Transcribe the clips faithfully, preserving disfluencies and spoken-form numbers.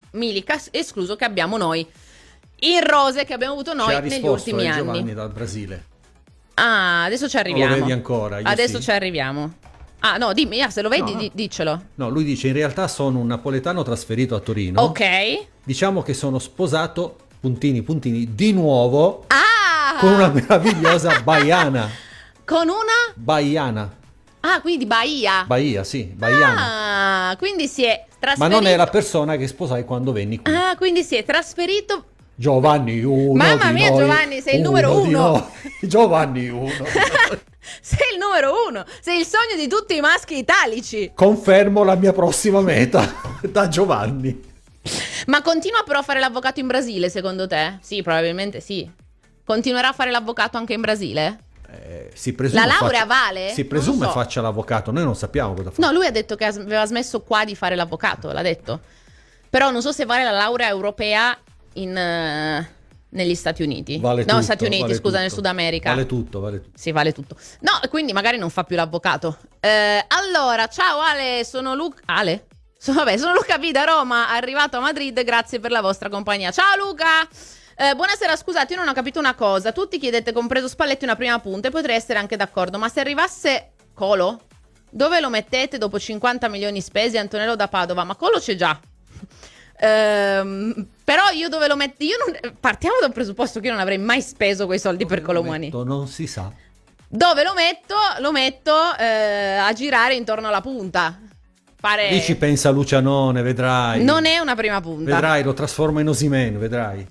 Milica, escluso che abbiamo noi. In rose che abbiamo avuto noi negli ultimi anni. Giovanni dal Brasile. Ah, adesso ci arriviamo. Non lo vedi ancora? Io adesso sì. ci arriviamo. Ah, no, dimmi, ah, se lo vedi, no, no. Di, diccelo. No, lui dice, in realtà sono un napoletano trasferito a Torino. Ok. Diciamo che sono sposato, puntini, puntini, di nuovo, ah! con una meravigliosa baiana. Con una? Baiana. Ah, quindi Bahia. Bahia, sì, baiana. Ah, quindi si è trasferito. Ma non è la persona che sposai quando venni qui. Ah, quindi si è trasferito. Giovanni uno. Mamma mia, noi, Giovanni, sei il numero di uno. noi. Giovanni uno. Sei il numero uno. Sei il sogno di tutti i maschi italici. Confermo la mia prossima meta da Giovanni. Ma continua però a fare l'avvocato in Brasile, secondo te? Sì, probabilmente sì. Continuerà a fare l'avvocato anche in Brasile? Eh, si presume La laurea faccia, vale? Si presume so. faccia l'avvocato, noi non sappiamo cosa fa. No, lui ha detto che aveva smesso qua di fare l'avvocato, l'ha detto. Però non so se vale la laurea europea in, uh, negli Stati Uniti. Vale no, tutto, Stati Uniti, vale scusa, tutto. nel Sud America. Vale tutto, vale tutto. Sì, vale tutto. No, quindi magari non fa più l'avvocato. Eh, allora, ciao Ale, sono Luca. Ale? So, vabbè, sono Luca B da Roma, arrivato a Madrid, grazie per la vostra compagnia. Ciao Luca! Eh, buonasera, scusate, io non ho capito una cosa. Tutti chiedete, compreso Spalletti, una prima punta e potrei essere anche d'accordo, ma se arrivasse Colo, dove lo mettete dopo cinquanta milioni spesi? Antonello da Padova, ma Colo c'è già. Ehm, però io dove lo metto? Io non... Partiamo dal presupposto che io non avrei mai speso quei soldi Dove per Colomani. Non si sa. Dove lo metto? Lo metto eh, a girare intorno alla punta. Fare... Lì ci pensa Lucianone, vedrai. Non è una prima punta. Vedrai, lo trasforma in Osimhen, vedrai.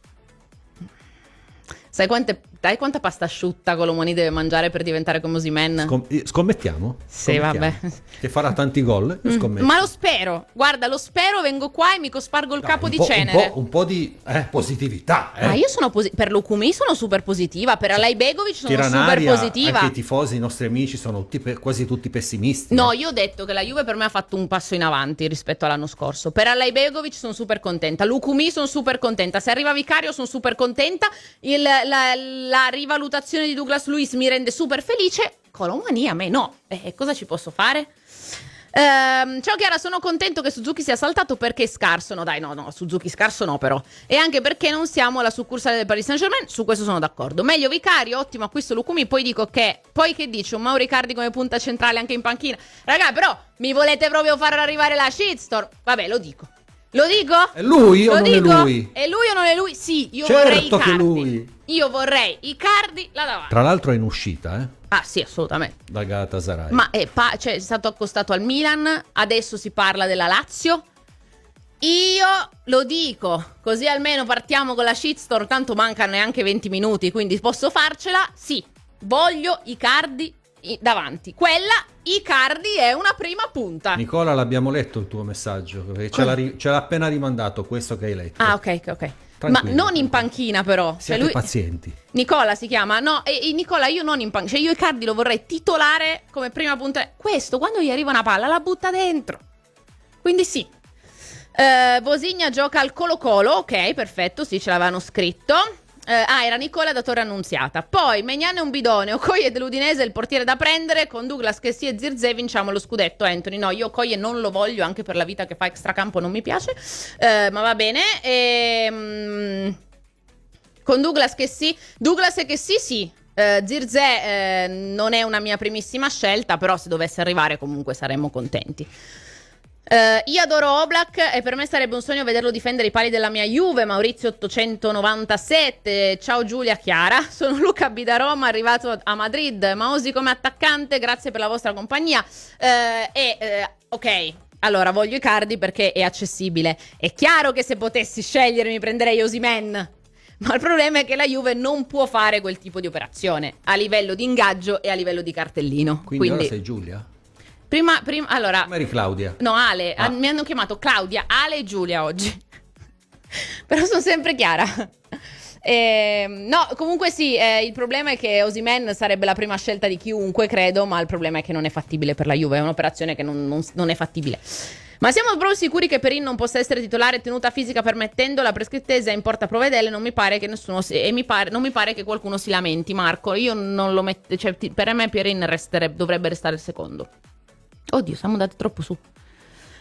Sai quante, dai quanta pasta asciutta Colomani deve mangiare per diventare come Osimhen? Scom- scommettiamo? Sì, Scommettiamo. vabbè. Che farà tanti gol? Io scommetto. Ma lo spero. Guarda, lo spero, vengo qua e mi cospargo il Dai, capo un di po', cenere. Un po', un po' di eh, positività. Eh. Ma io sono posi- per Lukumi sono super positiva, per Alay Begovic sono Tirano super aria, positiva. anche i tifosi, i nostri amici sono tutti pe- quasi tutti pessimisti. No, eh. io ho detto che la Juve per me ha fatto un passo in avanti rispetto all'anno scorso. Per Alay Begovic sono super contenta. Lukumi sono super contenta. Se arriva Vicario sono super contenta. Il, la, la rivalutazione di Douglas Luiz mi rende super felice. Colomani a me no. Eh, cosa ci posso fare? Ehm, ciao Chiara, sono contento che Suzuki sia saltato perché è scarso. No dai, no, no, Suzuki scarso no però. E anche perché non siamo la succursale del Paris Saint-Germain. Su questo sono d'accordo. Meglio Vicario, ottimo acquisto Lukumi. Poi dico che, poi che dici, un Mauro Icardi come punta centrale anche in panchina. Raga, però mi volete proprio far arrivare la shitstorm? Vabbè, lo dico. Lo dico? È lui Lo o non dico? è lui? È lui o non è lui? Sì, io Certo vorrei Icardi. che lui. Io vorrei Icardi là davanti. Tra l'altro è in uscita, eh, Ah sì, assolutamente. da Galatasaray. Ma è, pa- cioè, è stato accostato al Milan, adesso si parla della Lazio. Io lo dico, così almeno partiamo con la shitstorm, tanto mancano neanche venti minuti, quindi posso farcela. Sì, voglio Icardi i- davanti. Quella Icardi è una prima punta. Nicola, l'abbiamo letto il tuo messaggio, perché ce l'ha, ri- ce l'ha appena rimandato questo che hai letto. Ah, ok, ok, ok. Ma Tranquillo. non in panchina però. Cioè, Siate lui... pazienti. Nicola si chiama. No, e, e Nicola io non in panchina. Cioè io Icardi lo vorrei titolare come prima punta. Questo quando gli arriva una palla la butta dentro. Quindi sì. Eh, Bosigna gioca al Colo Colo. Ok, perfetto, sì, ce l'avevano scritto. Eh, ah, era Nicola da Torre Annunziata. Poi Maignan è un bidone. Okoye dell'Udinese è il portiere da prendere. Con Douglas che sì e Zirze vinciamo lo scudetto. Anthony, no, io Okoye non lo voglio, anche per la vita che fa extracampo non mi piace. Eh, ma va bene. E, con Douglas che sì. Douglas che sì, sì. Eh, Zirze eh, non è una mia primissima scelta, però se dovesse arrivare comunque saremmo contenti. Uh, io adoro Oblak e per me sarebbe un sogno vederlo difendere i pali della mia Juve. Maurizio ottocentonovantasette. Ciao Giulia Chiara, sono Luca B da Roma, arrivato a Madrid. Maosi come attaccante, grazie per la vostra compagnia. uh, E uh, ok, allora voglio Icardi perché è accessibile. È chiaro che se potessi scegliere mi prenderei Osimhen, ma il problema è che la Juve non può fare quel tipo di operazione a livello di ingaggio e a livello di cartellino. Quindi, Quindi ora sei Giulia? prima, prima allora Come eri Claudia? No, Ale, Ah. ah, mi hanno chiamato Claudia, Ale e Giulia oggi. Però sono sempre Chiara. Eh, no, comunque sì, eh, il problema è che Osimhen sarebbe la prima scelta di chiunque, credo, ma il problema è che non è fattibile per la Juve, è un'operazione che non, non, non è fattibile. Ma siamo proprio sicuri che Perin non possa essere titolare, tenuta fisica permettendo? La prescrittese in porta Provedelle, non mi pare che nessuno si, e mi pare, non mi pare che qualcuno si lamenti, Marco. Io non lo metto, cioè, per me Perin resterebbe, dovrebbe restare il secondo. Oddio, siamo andati troppo su.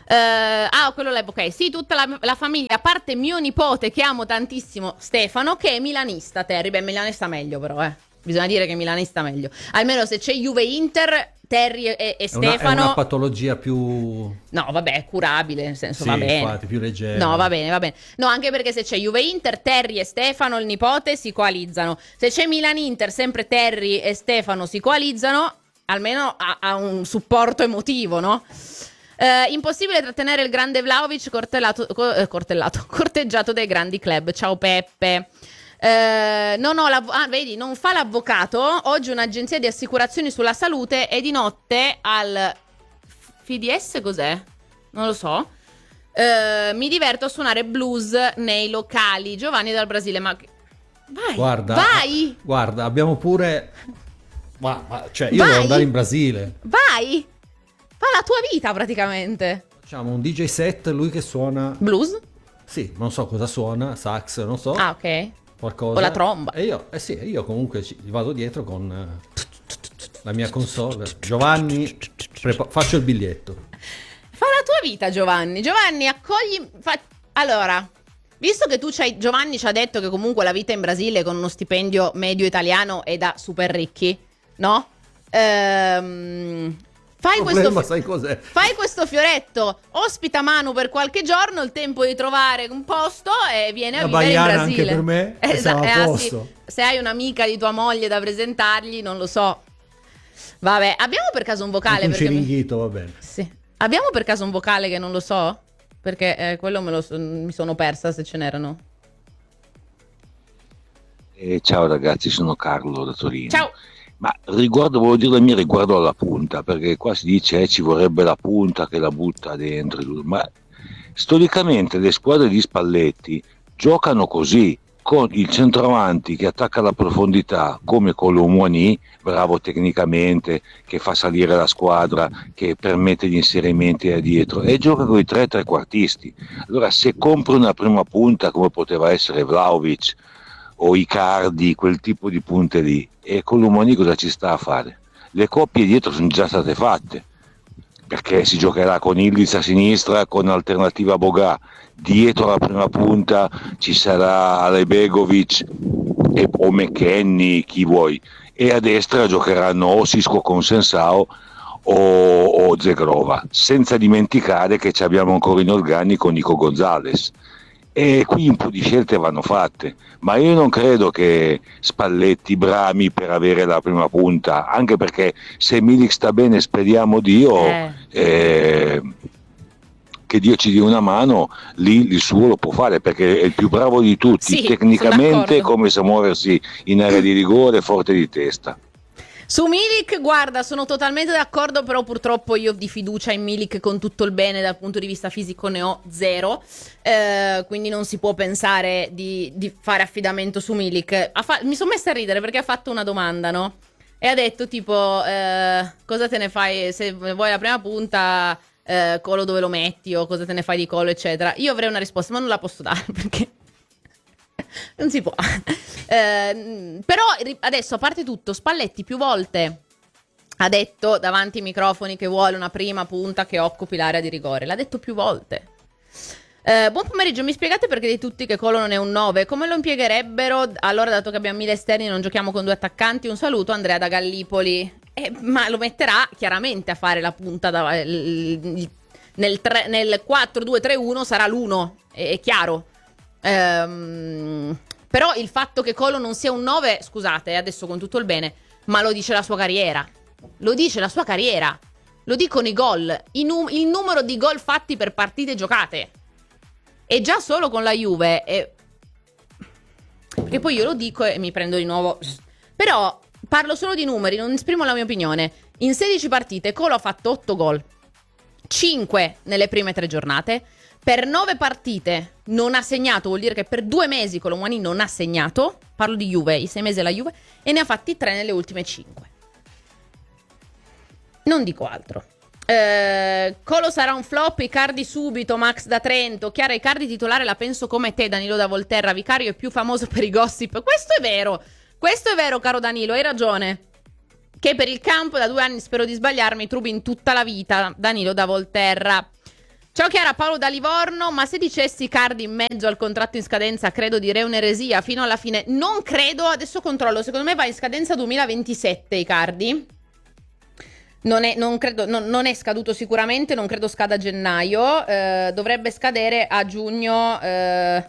Uh, ah, quello là, ok. Sì, tutta la, la famiglia, a parte mio nipote che amo tantissimo, Stefano, che è milanista. Terry, beh, milanista meglio però, eh. Bisogna dire che milanista meglio. Almeno se c'è Juve Inter, Terry e, e Stefano. È una, è una patologia più. No, vabbè, è curabile, nel senso Sì, va bene. infatti, più leggera. No, va bene, va bene. No, anche perché se c'è Juve Inter, Terry e Stefano, il nipote, si coalizzano. Se c'è Milan Inter, sempre Terry e Stefano si coalizzano, almeno ha, ha un supporto emotivo, no? Uh, impossibile trattenere il grande Vlahovic cortellato, co- eh, cortellato, corteggiato dai grandi club. Ciao Peppe. Uh, non ho l'av- ah, vedi, non fa l'avvocato. Oggi un'agenzia di assicurazioni sulla salute e di notte al F D S cos'è? Non lo so. Uh, mi diverto a suonare blues nei locali. Giovanni dal Brasile, ma vai, guarda, vai. Guarda, abbiamo pure. Ma, ma cioè, io vai. devo andare in Brasile. Vai. Fa la tua vita praticamente. Facciamo un D J set, lui che suona blues? Sì, non so cosa suona, sax, non so. Ah, ok. Qualcosa. O la tromba. E io, eh sì, io comunque ci vado dietro con eh, la mia console. Giovanni, prepa- faccio il biglietto. Fa la tua vita, Giovanni. Giovanni, accogli. Fa... Allora, visto che tu c'hai. Giovanni ci ha detto che comunque la vita in Brasile con uno stipendio medio italiano è da super ricchi, no? Ehm. Fai problema, questo, sai cos'è? Fai questo fioretto, ospita Manu per qualche giorno, il tempo di trovare un posto e viene a La vivere in Baiana Brasile. anche per me, eh, siamo eh, a ah, posto. sì. Se hai un'amica di tua moglie da presentargli, non lo so. Vabbè, abbiamo per caso un vocale? Anche un perché ciringhito, mi... va bene. Sì. Abbiamo per caso un vocale che non lo so? Perché eh, quello me lo so... mi sono persa se ce n'erano. Eh, ciao ragazzi, sono Carlo da Torino. Ciao. Ma riguardo, volevo dire la mia riguardo alla punta, perché qua si dice eh, ci vorrebbe la punta che la butta dentro, ma storicamente le squadre di Spalletti giocano così, con il centravanti che attacca la profondità come Colomoni, bravo tecnicamente, che fa salire la squadra, che permette gli inserimenti da dietro, e gioca con i tre trequartisti. Allora se compri una prima punta come poteva essere Vlahovic o Icardi, quel tipo di punte lì, e Colomoni cosa ci sta a fare? Le coppie dietro sono già state fatte, perché si giocherà con Ildiz a sinistra, con alternativa Boga, dietro la prima punta ci sarà Alebegovic e, o McKennie, chi vuoi, e a destra giocheranno o Sisco con Sensao o, o Zegrova, senza dimenticare che ci abbiamo ancora in organico Nico Gonzalez. E qui un po' di scelte vanno fatte, ma io non credo che Spalletti brami per avere la prima punta, anche perché se Milik sta bene, speriamo Dio, Eh. eh, che Dio ci dia una mano, lì il suo lo può fare, perché è il più bravo di tutti, Sì, tecnicamente sono come sa muoversi in area di rigore, forte di testa. Su Milik, guarda, sono totalmente d'accordo, però purtroppo io di fiducia in Milik con tutto il bene dal punto di vista fisico ne ho zero, eh, quindi non si può pensare di, di fare affidamento su Milik. Ha fa- mi sono messa a ridere perché ha fatto una domanda, no? E ha detto tipo, eh, cosa te ne fai se vuoi la prima punta, eh, Colo dove lo metti o cosa te ne fai di Colo, eccetera. Io avrei una risposta, ma non la posso dare perché... non si può. Eh, però adesso, a parte tutto, Spalletti più volte ha detto davanti ai microfoni che vuole una prima punta che occupi l'area di rigore. L'ha detto più volte. Eh, buon pomeriggio, mi spiegate perché di tutti che Colo non è un nove? Come lo impiegherebbero? Allora, dato che abbiamo mille esterni e non giochiamo con due attaccanti, un saluto Andrea da Gallipoli. Eh, ma lo metterà chiaramente a fare la punta da, il, il, nel, tre, nel quattro due tre uno sarà l'uno, è, è chiaro. Ehm, però il fatto che Colo non sia un nove, scusate, adesso con tutto il bene, ma lo dice la sua carriera. Lo dice la sua carriera. Lo dicono i gol, i num- il numero di gol fatti per partite giocate. E già solo con la Juve è... Perché poi io lo dico e mi prendo di nuovo. Però parlo solo di numeri, non esprimo la mia opinione. In sedici partite Colo ha fatto otto gol, cinque nelle prime tre giornate. Per nove partite non ha segnato, vuol dire che per due mesi Colomani non ha segnato. Parlo di Juve, i sei mesi della Juve. E ne ha fatti tre nelle ultime cinque. Non dico altro. Eh, Colo sarà un flop, Icardi subito, Max da Trento. Chiara, Icardi titolare la penso come te, Danilo da Volterra. Vicario è più famoso per i gossip. Questo è vero, questo è vero, caro Danilo, hai ragione. Che per il campo da due anni spero di sbagliarmi, trubi in tutta la vita. Danilo da Volterra. Ciao Chiara, Paolo da Livorno, ma se dicessi Icardi in mezzo al contratto in scadenza credo direi un'eresia fino alla fine. Non credo, adesso controllo, secondo me va in scadenza duemilaventisette Icardi. Non è, non credo, non, non è scaduto sicuramente, non credo scada a gennaio, eh, dovrebbe scadere a giugno eh,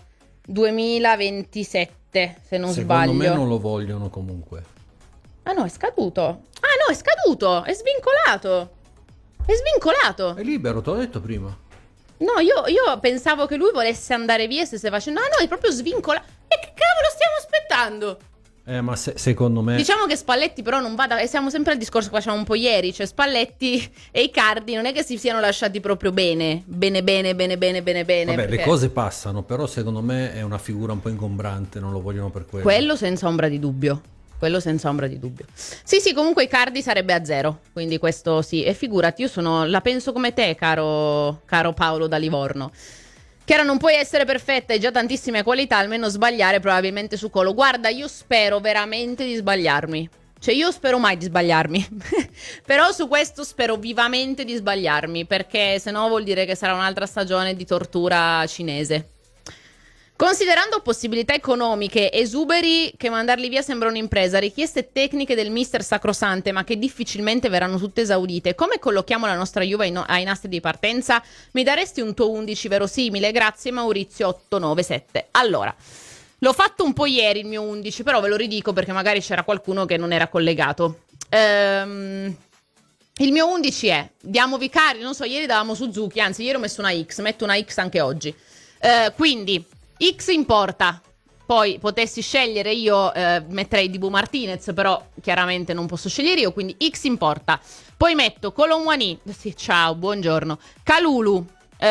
duemilaventisette se non Secondo sbaglio. me non lo vogliono comunque. Ah no, è scaduto. Ah no, è scaduto, è svincolato. È svincolato. È libero, te l'ho detto prima. No, io, io pensavo che lui volesse andare via e stesse facendo... Ah no, è proprio svincolato. E che cavolo stiamo aspettando? Eh, ma se, secondo me... Diciamo che Spalletti però non vada... E siamo sempre al discorso che facciamo un po' ieri. Cioè Spalletti e Icardi non è che si siano lasciati proprio bene. Bene, bene, bene, bene, bene, bene. Vabbè, perché... le cose passano, però secondo me è una figura un po' ingombrante, non lo vogliono per quello. Quello senza ombra di dubbio. Quello senza ombra di dubbio. Sì, sì, comunque Icardi sarebbe a zero. Quindi questo sì. E figurati, io sono... La penso come te, caro, caro Paolo da Livorno. Chiara, non puoi essere perfetta, hai già tantissime qualità, almeno sbagliare probabilmente su Colo. Guarda, io spero veramente di sbagliarmi. Cioè, io spero mai di sbagliarmi. Però su questo spero vivamente di sbagliarmi, perché sennò vuol dire che sarà un'altra stagione di tortura cinese. Considerando possibilità economiche esuberi, che mandarli via sembra un'impresa, richieste tecniche del mister sacrosante ma che difficilmente verranno tutte esaudite, come collochiamo la nostra Juve ai, no- ai nastri di partenza? Mi daresti un tuo undici verosimile? Grazie Maurizio otto nove sette. Allora, l'ho fatto un po' ieri il mio undici, però ve lo ridico perché magari c'era qualcuno che non era collegato. Ehm... Il mio undici è, diamo vicari, non so, ieri davamo Suzuki, anzi ieri ho messo una X, metto una X anche oggi. Eh, quindi... X in porta, poi potessi scegliere io eh, metterei Dibu Martinez, però chiaramente non posso scegliere io, quindi X in porta. Poi metto Colomwani, sì, ciao, buongiorno, Kalulu,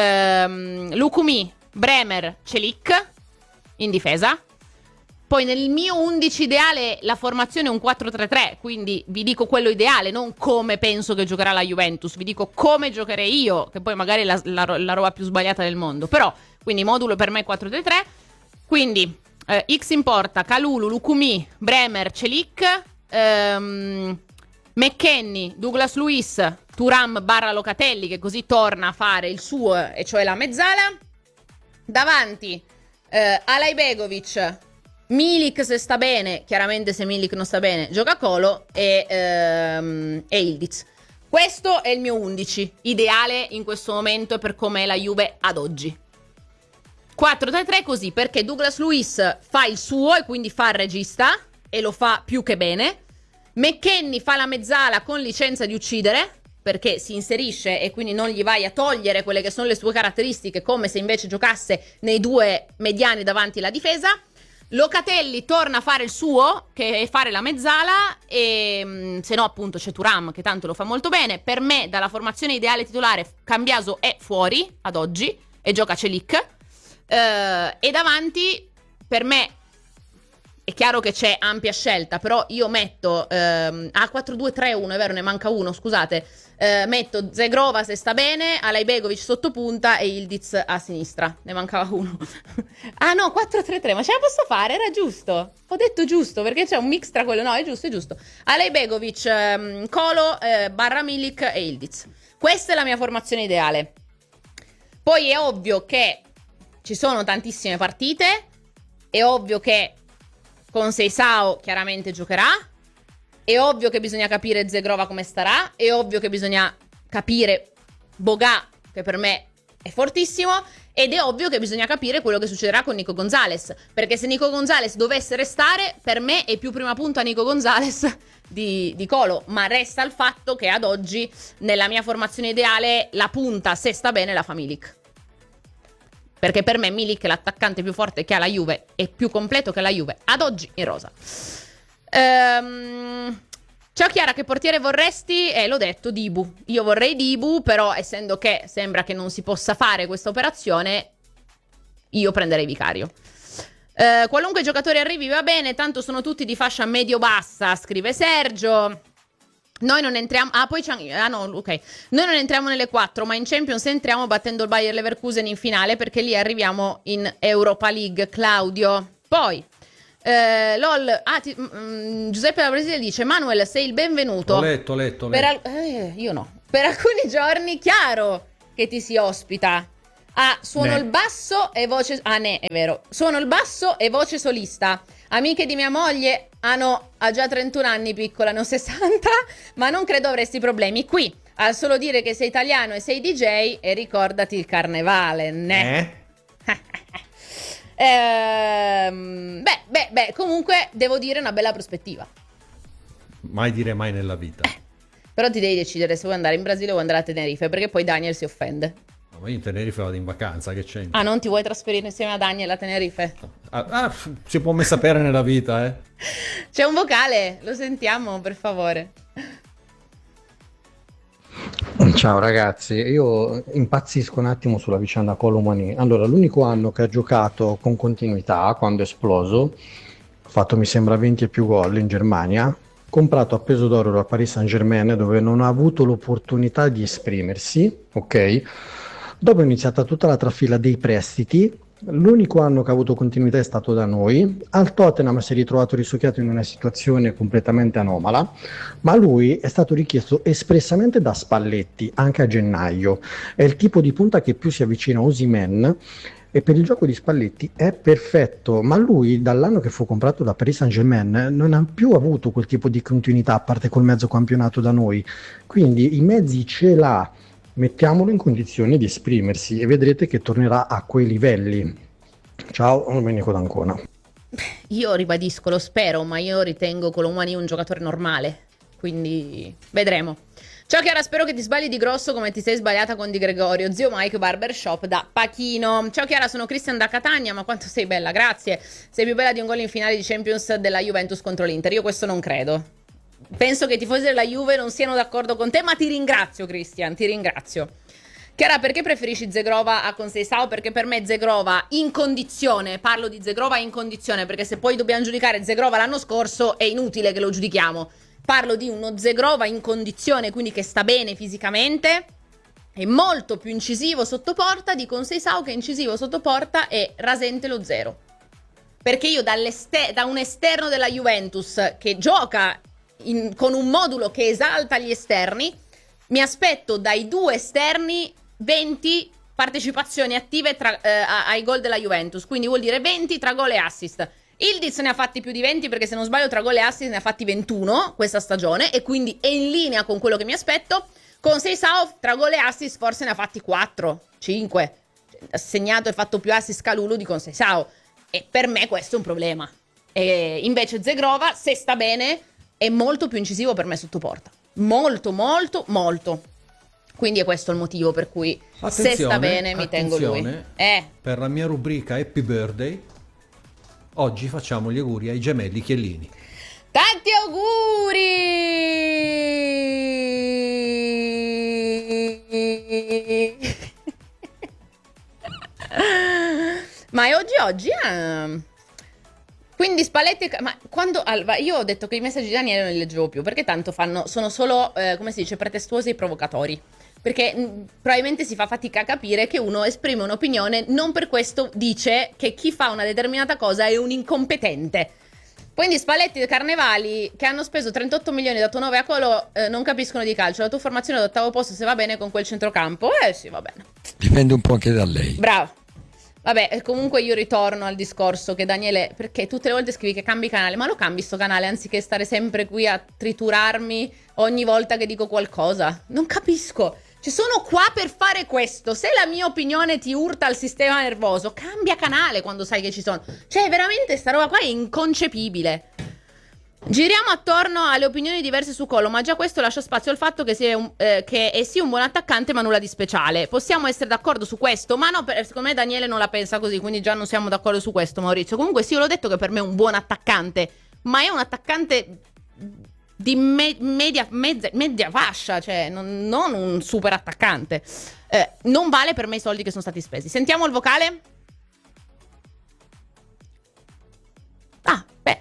ehm, Lukumi, Bremer, Celik in difesa. Poi nel mio undici ideale la formazione è un quattro tre tre, quindi vi dico quello ideale, non come penso che giocherà la Juventus, vi dico come giocherei io, che poi magari è la, la, la roba più sbagliata del mondo, però... Quindi modulo per me quattro tre tre. Quindi eh, X in porta, Kalulu, Lukumi, Bremer, Celik, ehm, McKennie, Douglas Luiz, Thuram barra Locatelli, che così torna a fare il suo, e cioè la mezzala. Davanti eh, Alajbegovic, Milik se sta bene, chiaramente se Milik non sta bene gioca Colo, e, ehm, e Ildiz. Questo è il mio undici ideale in questo momento e per com'è la Juve ad oggi. quattro tre tre così, perché Douglas Luiz fa il suo e quindi fa il regista e lo fa più che bene. McKennie fa la mezzala con licenza di uccidere, perché si inserisce e quindi non gli vai a togliere quelle che sono le sue caratteristiche, come se invece giocasse nei due mediani davanti alla difesa. Locatelli torna a fare il suo, che è fare la mezzala, e se no appunto c'è Thuram che tanto lo fa molto bene. Per me dalla formazione ideale titolare Cambiaso è fuori ad oggi e gioca Celik. Uh, e davanti per me è chiaro che c'è ampia scelta, però io metto uh, a quattro due tre uno, è vero, ne manca uno, scusate, uh, metto Zegrova se sta bene, Alajbegovic sotto punta e Ildiz a sinistra, ne mancava uno. Ah no, quattro tre tre, ma ce la posso fare? Era giusto, ho detto giusto, perché c'è un mix tra quello, no, è giusto, è giusto. Alajbegovic, um, Colo, uh, barra Milik e Ildiz. Questa è la mia formazione ideale. Poi è ovvio che ci sono tantissime partite, è ovvio che con Seisao chiaramente giocherà, è ovvio che bisogna capire Zegrova come starà, è ovvio che bisogna capire Boga, che per me è fortissimo, ed è ovvio che bisogna capire quello che succederà con Nico Gonzalez, perché se Nico Gonzalez dovesse restare, per me è più prima punta Nico Gonzalez di, di Colo, ma resta il fatto che ad oggi nella mia formazione ideale la punta, se sta bene, la fa Milik. Perché per me Milik è l'attaccante più forte che ha la Juve e più completo che la Juve ad oggi in rosa. Ehm, ciao Chiara, che portiere vorresti? Eh, l'ho detto, Dibu. Io vorrei Dibu, però essendo che sembra che non si possa fare questa operazione, io prenderei Vicario. Eh, qualunque giocatore arrivi va bene, tanto sono tutti di fascia medio-bassa, scrive Sergio. Noi non entriamo. Ah, poi c'è. Ah, no, ok. Noi non entriamo nelle quattro, ma in Champions entriamo battendo il Bayer Leverkusen in finale, perché lì arriviamo in Europa League. Claudio. Poi. Eh, LOL. Ah, ti, mm, Giuseppe da Brasile dice: Manuel, sei il benvenuto. Ho letto, ho letto, ho letto. Per al- eh, io no. Per alcuni giorni, chiaro. che ti si ospita. Ah, suono Ne. il basso e voce... Ah, ne, è vero. Suono il basso e voce solista. Amiche di mia moglie hanno... ha già trentuno anni, piccola, ne ho sessanta, ma non credo avresti problemi. Qui, al solo dire che sei italiano e sei D J, e ricordati il carnevale, ne? Eh? Ehm, beh, beh, beh, comunque devo dire una bella prospettiva. Mai dire mai nella vita. Però ti devi decidere se vuoi andare in Brasile o vuoi andare a Tenerife, perché poi Daniel si offende. No, ma io in Tenerife vado in vacanza, che c'è? Ah, non ti vuoi trasferire insieme a Daniel a Tenerife? Ah, ah, si può mai sapere nella vita, eh? C'è un vocale, lo sentiamo, per favore. Ciao ragazzi, io impazzisco un attimo sulla vicenda Colomani. Allora, l'unico anno che ha giocato con continuità, quando è esploso, ha fatto mi sembra venti e più gol in Germania, comprato a peso d'oro dal Paris Saint-Germain dove non ha avuto l'opportunità di esprimersi, ok? Dopo è iniziata tutta la trafila dei prestiti. L'unico anno che ha avuto continuità è stato da noi. Al Tottenham si è ritrovato risucchiato in una situazione completamente anomala, ma lui è stato richiesto espressamente da Spalletti anche a gennaio. È il tipo di punta che più si avvicina a Osimhen e per il gioco di Spalletti è perfetto, ma lui dall'anno che fu comprato da Paris Saint-Germain non ha più avuto quel tipo di continuità a parte col mezzo campionato da noi, quindi i mezzi ce l'ha. Mettiamolo in condizione di esprimersi e vedrete che tornerà a quei livelli. Ciao, Domenico d'Ancona. Io ribadisco, lo spero, ma io ritengo Colomani un giocatore normale, quindi vedremo. Ciao Chiara, spero che ti sbagli di grosso come ti sei sbagliata con Di Gregorio. Zio Mike Barbershop da Pachino. Ciao Chiara, sono Cristian da Catania, ma quanto sei bella, grazie. Sei più bella di un gol in finale di Champions della Juventus contro l'Inter, io questo non credo. Penso che i tifosi della Juve non siano d'accordo con te, ma ti ringrazio Cristian, ti ringrazio. Chiara, perché preferisci Zegrova a Conceição? Perché per me Zegrova in condizione, parlo di Zegrova in condizione, perché se poi dobbiamo giudicare Zegrova l'anno scorso è inutile che lo giudichiamo. Parlo di uno Zegrova in condizione, quindi che sta bene fisicamente, è molto più incisivo sotto porta di Conceição, che è incisivo sotto porta e rasente lo zero. Perché io da un esterno della Juventus che gioca In, con un modulo che esalta gli esterni, mi aspetto dai due esterni venti partecipazioni attive tra, eh, ai gol della Juventus, quindi vuol dire venti tra gol e assist. Ildiz ne ha fatti più di venti, perché se non sbaglio tra gol e assist ne ha fatti ventuno questa stagione, e quindi è in linea con quello che mi aspetto. Conceição tra gol e assist forse ne ha fatti quattro, cinque, ha segnato e fatto più assist Calulu di Conceição, e per me questo è un problema. E invece Zegrova, se sta bene, è molto più incisivo per me sotto porta. Molto, molto, molto. Quindi è questo il motivo per cui Attenzione, se sta bene mi tengo lui. Eh. Per la mia rubrica Happy Birthday, oggi facciamo gli auguri ai gemelli Chiellini. Tanti auguri! Ma è oggi oggi? Eh? Quindi Spalletti, ma quando io ho detto che i messaggi di Daniele non li leggevo più, perché tanto fanno, sono solo, eh, come si dice, pretestuosi e provocatori. Perché mh, probabilmente si fa fatica a capire che uno esprime un'opinione, non per questo dice che chi fa una determinata cosa è un incompetente. Quindi Spalletti e Carnevali, che hanno speso trentotto milioni, dato nove a Colo, eh, non capiscono di calcio. La tua formazione all'ottavo posto, se va bene con quel centrocampo? Eh sì, va bene. Dipende un po' anche da lei. Bravo. Vabbè, comunque io ritorno al discorso che Daniele, perché tutte le volte scrivi che cambi canale, ma lo cambi sto canale anziché stare sempre qui a triturarmi ogni volta che dico qualcosa? Non capisco. Ci sono qua per fare questo. Se la mia opinione ti urta al sistema nervoso, cambia canale quando sai che ci sono. Cioè, veramente sta roba qua è inconcepibile. Giriamo attorno alle opinioni diverse su Colo, ma già questo lascia spazio al fatto che, sia un, eh, che è sì un buon attaccante, ma nulla di speciale. Possiamo essere d'accordo su questo, ma no, per, secondo me Daniele non la pensa così, quindi già non siamo d'accordo su questo, Maurizio. Comunque sì, io l'ho detto che per me è un buon attaccante, ma è un attaccante di me- media, mezza, media fascia, cioè non, non un super attaccante. Eh, non vale per me i soldi che sono stati spesi. Sentiamo il vocale? Ah, beh.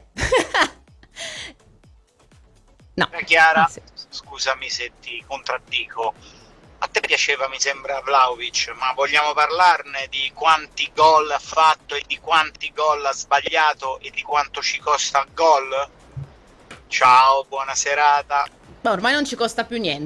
No. Chiara, Ah, sì. scusami se ti contraddico, a te piaceva, mi sembra, Vlahovic, ma vogliamo parlarne di quanti gol ha fatto e di quanti gol ha sbagliato e di quanto ci costa gol? Ciao, buona serata. Ma ormai non ci costa più niente.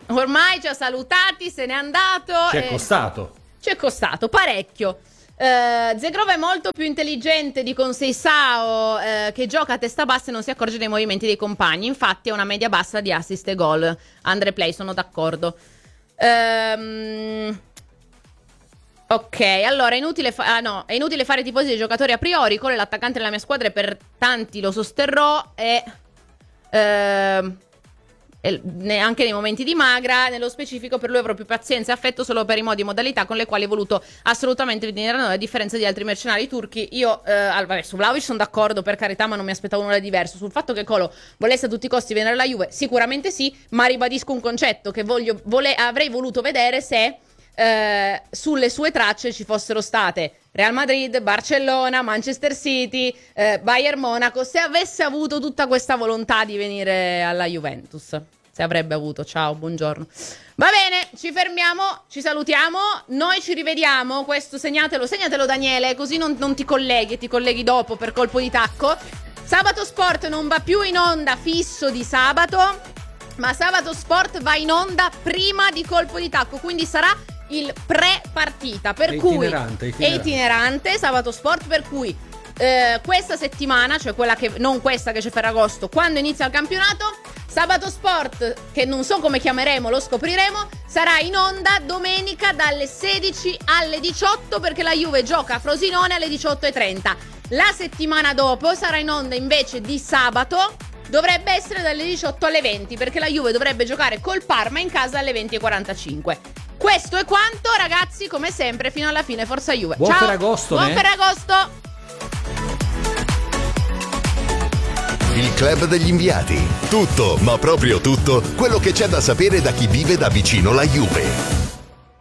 Ormai ci ha salutati, se n'è andato. Ci è e... costato. Ci è costato parecchio. Uh, Zegrova è molto più intelligente di Conceição, uh, che gioca a testa bassa e non si accorge dei movimenti dei compagni. Infatti ha una media bassa di assist e gol. Andre Play, sono d'accordo. Um, ok, allora è inutile, fa- ah, no, è inutile fare tifosi dei giocatori a priori. Cole è l'attaccante della mia squadra e per tanti lo sosterrò. E... Uh, anche nei momenti di magra, nello specifico per lui avrò più pazienza e affetto solo per i modi e modalità con le quali ho voluto assolutamente venire a noi, a differenza di altri mercenari turchi. Io eh, vabbè, su Vlahovic sono d'accordo, per carità, ma non mi aspettavo nulla di diverso. Sul fatto che Colo volesse a tutti i costi venire alla Juve, sicuramente sì, ma ribadisco un concetto che voglio, vole, avrei voluto vedere se eh, sulle sue tracce ci fossero state Real Madrid, Barcellona, Manchester City, eh, Bayern Monaco, se avesse avuto tutta questa volontà di venire alla Juventus. Se avrebbe avuto. Ciao, buongiorno. Va bene, ci fermiamo, ci salutiamo, noi ci rivediamo, questo segnatelo, segnatelo Daniele, così non, non ti colleghi, ti colleghi dopo per colpo di tacco. Sabato Sport non va più in onda fisso di sabato, ma Sabato Sport va in onda prima di colpo di tacco, quindi sarà il pre-partita, per è cui itinerante, itinerante. è itinerante Sabato Sport, per cui eh, questa settimana, cioè quella che non questa che c'è Ferragosto, quando inizia il campionato, Sabato Sport, che non so come chiameremo, lo scopriremo, sarà in onda domenica dalle sedici alle diciotto, perché la Juve gioca a Frosinone alle diciotto e trenta. La settimana dopo sarà in onda invece di sabato, dovrebbe essere dalle diciotto alle venti, perché la Juve dovrebbe giocare col Parma in casa alle venti e quarantacinque. Questo è quanto, ragazzi, come sempre, fino alla fine, forza Juve. Buon Ciao. Ferragosto, Buon né? Ferragosto. Il club degli inviati. Tutto, ma proprio tutto, quello che c'è da sapere da chi vive da vicino la Juve.